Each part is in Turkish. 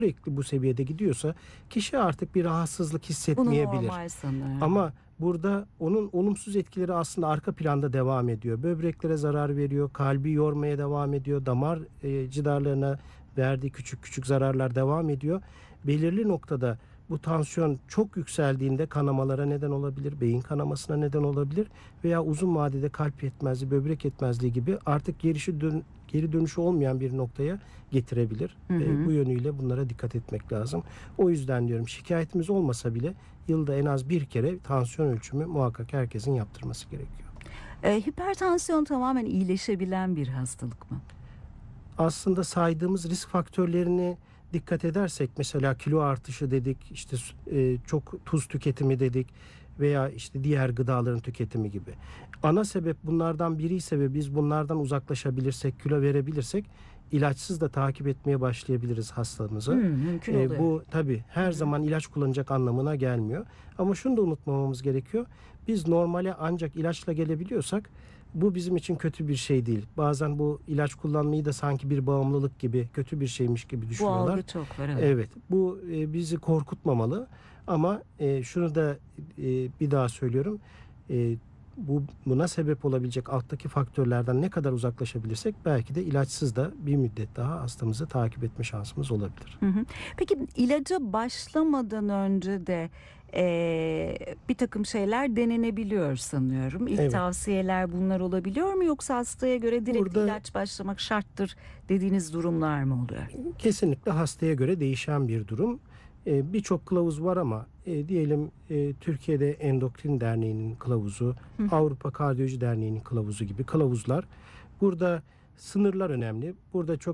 sürekli bu seviyede gidiyorsa kişi artık bir rahatsızlık Bunu hissetmeyebilir. normal sanıyorum. Ama burada onun olumsuz etkileri aslında arka planda devam ediyor. Böbreklere zarar veriyor, kalbi yormaya devam ediyor, damar cidarlarına verdiği küçük küçük zararlar devam ediyor. Belirli noktada bu tansiyon çok yükseldiğinde kanamalara neden olabilir, beyin kanamasına neden olabilir veya uzun vadede kalp yetmezliği, böbrek yetmezliği gibi artık geri dönüşü olmayan bir noktaya getirebilir. Bu yönüyle bunlara dikkat etmek lazım. O yüzden diyorum, şikayetimiz olmasa bile yılda en az bir kere tansiyon ölçümü muhakkak herkesin yaptırması gerekiyor. Hipertansiyon tamamen iyileşebilen bir hastalık mı? Aslında saydığımız risk faktörlerini dikkat edersek, mesela kilo artışı dedik, işte çok tuz tüketimi dedik veya işte diğer gıdaların tüketimi gibi. Ana sebep bunlardan biri ise ve biz bunlardan uzaklaşabilirsek, kilo verebilirsek ilaçsız da takip etmeye başlayabiliriz hastamızı. Mümkün oluyor. Bu tabii her zaman ilaç kullanacak anlamına gelmiyor. Ama şunu da unutmamamız gerekiyor. Biz normale ancak ilaçla gelebiliyorsak bu bizim için kötü bir şey değil. Bazen bu ilaç kullanmayı da sanki bir bağımlılık gibi, kötü bir şeymiş gibi Bu düşünüyorlar. algı çok var. Evet. Evet, bu bizi korkutmamalı. Ama şunu da bir daha söylüyorum. Buna sebep olabilecek alttaki faktörlerden ne kadar uzaklaşabilirsek belki de ilaçsız da bir müddet daha hastamızı takip etme şansımız olabilir. Peki ilaca başlamadan önce de bir takım şeyler denenebiliyor sanıyorum. İlk Evet. tavsiyeler bunlar olabiliyor mu, yoksa hastaya göre direkt Burada ilaç başlamak şarttır dediğiniz durumlar mı oluyor? kesinlikle hastaya göre değişen bir durum. Birçok kılavuz var ama diyelim Türkiye'de Endokrin Derneği'nin kılavuzu, Avrupa Kardiyoloji Derneği'nin kılavuzu gibi kılavuzlar. Burada sınırlar önemli. Burada çok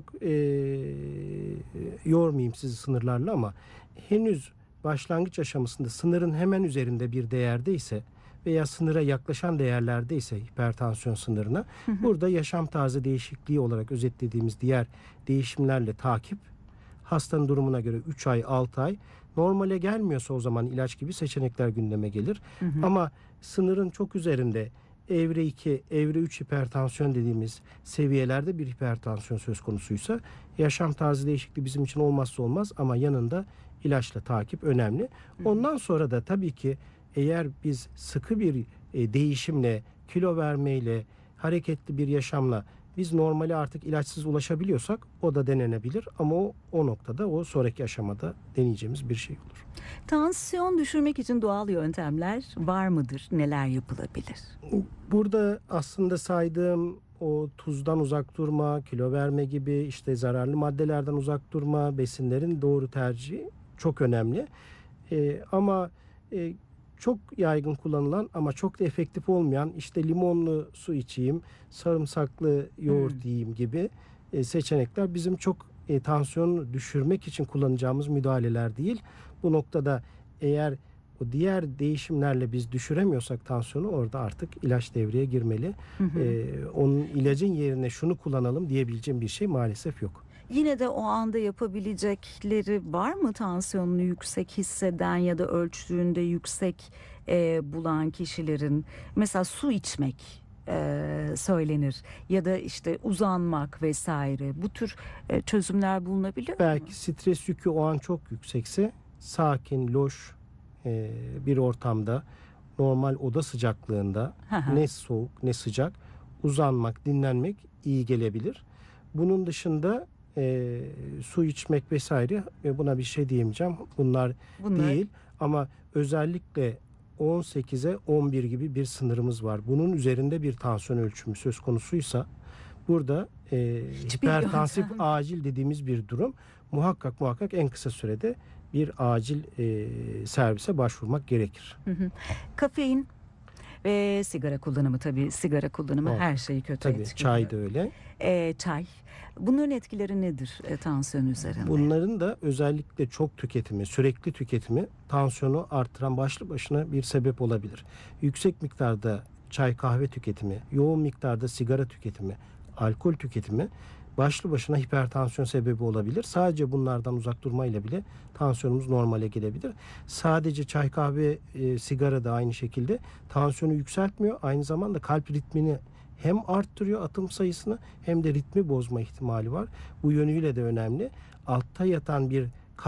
yormayayım sizi sınırlarla ama henüz başlangıç aşamasında sınırın hemen üzerinde bir değerdeyse veya sınıra yaklaşan değerlerdeyse hipertansiyon sınırına, burada yaşam tarzı değişikliği olarak özetlediğimiz diğer değişimlerle takip, hastanın durumuna göre 3 ay, 6 ay, normale gelmiyorsa o zaman ilaç gibi seçenekler gündeme gelir. Ama sınırın çok üzerinde evre 2, evre 3 hipertansiyon dediğimiz seviyelerde bir hipertansiyon söz konusuysa yaşam tarzı değişikliği bizim için olmazsa olmaz ama yanında ilaçla takip önemli. Ondan sonra da tabii ki eğer biz sıkı bir değişimle, kilo vermeyle, hareketli bir yaşamla biz normale artık ilaçsız ulaşabiliyorsak o da denenebilir ama o noktada, o sonraki aşamada deneyeceğimiz bir şey olur. Tansiyon düşürmek için doğal yöntemler var mıdır? Neler yapılabilir? Burada aslında saydığım o tuzdan uzak durma, kilo verme gibi, işte zararlı maddelerden uzak durma, besinlerin doğru tercihi çok önemli. Ama çok yaygın kullanılan ama çok da efektif olmayan, işte limonlu su içeyim, sarımsaklı yoğurt yiyeyim gibi seçenekler bizim çok tansiyonu düşürmek için kullanacağımız müdahaleler değil. Bu noktada eğer o diğer değişimlerle biz düşüremiyorsak tansiyonu, orada artık ilaç devreye girmeli. Onun ilacın yerine şunu kullanalım diyebileceğim bir şey maalesef yok. Yine de o anda yapabilecekleri var mı, tansiyonunu yüksek hisseden ya da ölçtüğünde yüksek bulan kişilerin? Mesela su içmek söylenir ya da işte uzanmak vesaire, bu tür çözümler bulunabiliyor mu? Belki stres yükü o an çok yüksekse sakin, loş bir ortamda, normal oda sıcaklığında, ne soğuk ne sıcak, uzanmak, dinlenmek iyi gelebilir. Bunun dışında su içmek vesaire, buna bir şey diyemeyeceğim. Bunlar değil ama özellikle 18'e 11 gibi bir sınırımız var. Bunun üzerinde bir tansiyon ölçümü söz konusuysa burada hipertansif acil dediğimiz bir durum, muhakkak en kısa sürede bir acil servise başvurmak gerekir. Kafein ve sigara kullanımı, tabii sigara kullanımı her şeyi kötü tabii, etkiliyor. çay da öyle. Çay. Bunların etkileri nedir tansiyon üzerinde? Bunların da özellikle çok tüketimi, sürekli tüketimi tansiyonu arttıran başlı başına bir sebep olabilir. Yüksek miktarda çay kahve tüketimi, yoğun miktarda sigara tüketimi, alkol tüketimi başlı başına hipertansiyon sebebi olabilir. Sadece bunlardan uzak durmayla bile tansiyonumuz normale gelebilir. Sadece çay kahve, sigara da aynı şekilde tansiyonu yükseltmiyor. Aynı zamanda kalp ritmini hem arttırıyor, atım sayısını, hem de ritmi bozma ihtimali var. Bu yönüyle de önemli. Altta yatan bir